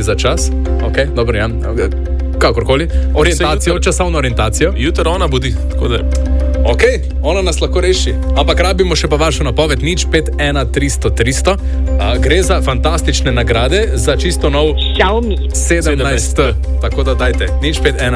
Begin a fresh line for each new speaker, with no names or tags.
za čas. Okay, dobro, ja. Kakorkoli. Orientacijo, časovno orientacijo.
Jutro ona budi, tako da...
Ok, ona nas lahko reši. Ampak rabimo še pa vašo napoved, 051-300-300. Gre za fantastične nagrade za čisto nov
Xiaomi
17. Tako da dajte, 051